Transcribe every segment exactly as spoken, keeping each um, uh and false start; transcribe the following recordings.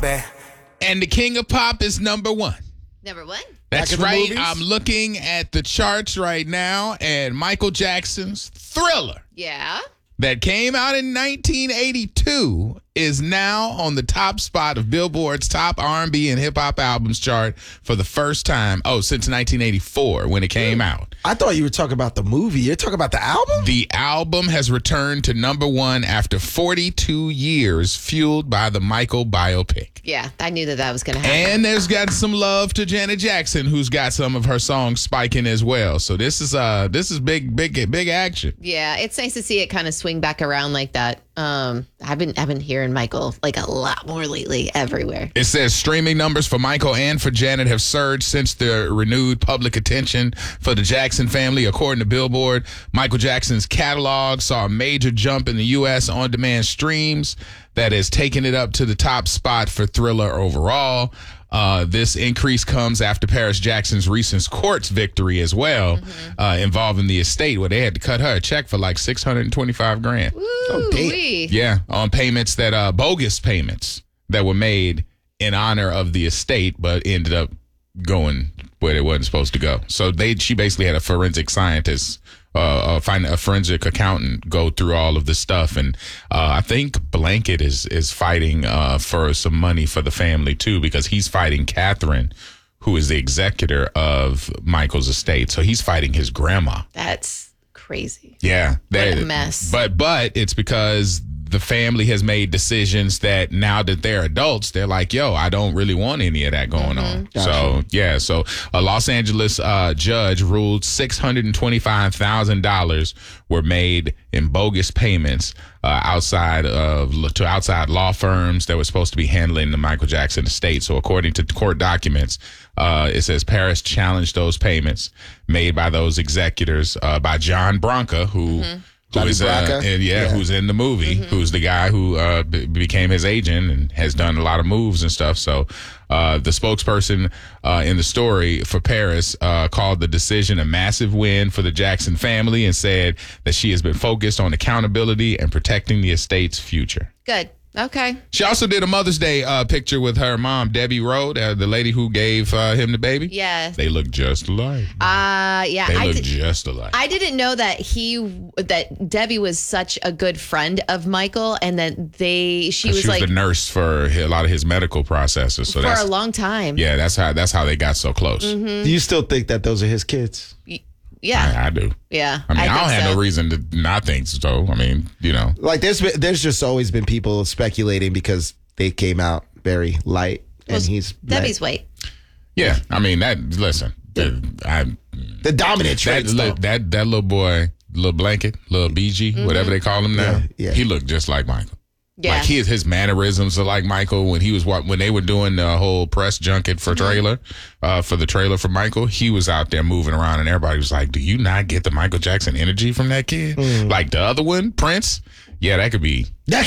baby. And the King of Pop is number one. Number one? That's right. I'm looking at the charts right now, and Michael Jackson's Thriller, Yeah. that came out in nineteen eighty-two, is now on the top spot of Billboard's top R and B and hip-hop albums chart for the first time, oh, since nineteen eighty-four when it came out. I thought you were talking about the movie. You're talking about the album? The album has returned to number one after forty-two years, fueled by the Michael biopic. Yeah, I knew that that was going to happen. And there's got some love to Janet Jackson, who's got some of her songs spiking as well. So this is uh this is big, big, big action. Yeah, it's nice to see it kind of swing back around like that. Um, I've been I've been hearing Michael like a lot more lately everywhere. It says streaming numbers for Michael and for Janet have surged since the renewed public attention for the Jackson family. According to Billboard, Michael Jackson's catalog saw a major jump in the U S on-demand streams that has taken it up to the top spot for Thriller overall. Uh, this increase comes after Paris Jackson's recent courts victory as well, mm-hmm. uh, involving the estate, where they had to cut her a check for like six hundred twenty-five grand. Woo, oh, damn. Yeah, on payments that, uh, bogus payments that were made in honor of the estate, but ended up going where it wasn't supposed to go. So they, she basically had a forensic scientist, uh, find a forensic accountant go through all of the stuff, and uh, I think Blanket is is fighting uh, for some money for the family too, because he's fighting Catherine, who is the executor of Michael's estate. So he's fighting his grandma. That's crazy. Yeah, that, what a mess. But but it's because the family has made decisions that now that they're adults, they're like, yo, I don't really want any of that going mm-hmm. on. Gotcha. So, yeah. So a Los Angeles uh, judge ruled six hundred twenty-five thousand dollars were made in bogus payments uh, outside of to outside law firms that were supposed to be handling the Michael Jackson estate. So according to court documents, uh, it says Paris challenged those payments made by those executors uh, by John Branca, who... Mm-hmm. Who is, uh, and yeah, yeah, who's in the movie, mm-hmm. who's the guy who uh, b- became his agent and has done a lot of moves and stuff. So uh, the spokesperson uh, in the story for Paris uh, called the decision a massive win for the Jackson family and said that she has been focused on accountability and protecting the estate's future. Good. Okay. She also did a Mother's Day uh, picture with her mom, Debbie Rowe, uh, the lady who gave uh, him the baby. Yes. They look just alike. Uh, yeah. They I look did, just alike. I didn't know that he, that Debbie was such a good friend of Michael, and that they, she was she was like the nurse for a lot of his medical processes. So for that's, a long time. Yeah, that's how that's how they got so close. Mm-hmm. Do you still think that those are his kids? Yeah, I, I do. Yeah, I mean, I, I don't have so. no reason to not think so. I mean, you know, like there's been, there's just always been people speculating because they came out very light, and well, he's Debbie's light. weight. Yeah, I mean that. Listen, the, I, the dominant traits. That, that that little boy, little Blanket, little B G, mm-hmm. whatever they call him now. Yeah, yeah. He looked just like Michael. Yeah. Like his his mannerisms are like Michael when he was when they were doing the whole press junket for trailer, uh, for the trailer for Michael. He was out there moving around, and everybody was like, "Do you not get the Michael Jackson energy from that kid?" Mm. Like the other one, Prince. Yeah, that could be. Yeah.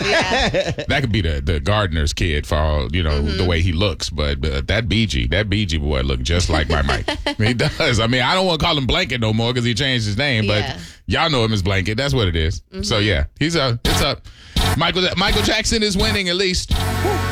That could be the the gardener's kid for all, you know, mm-hmm. the way he looks. But, but that B G, that B G boy look just like my Mike. He does. I mean, I don't want to call him Blanket no more because he changed his name. But yeah. y'all know him as Blanket. That's what it is. Mm-hmm. So yeah, he's up. It's up. Michael Michael Jackson is winning at least.